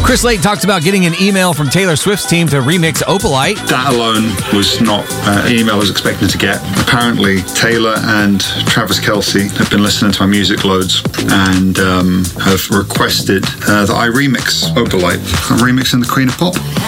Chris Lake talks about getting an email from Taylor Swift's team to remix Opalite. That alone was not an email I was expecting to get. Apparently, Taylor and Travis Kelce have been listening to my music loads and have requested that I remix Opalite. I'm remixing the Queen of Pop.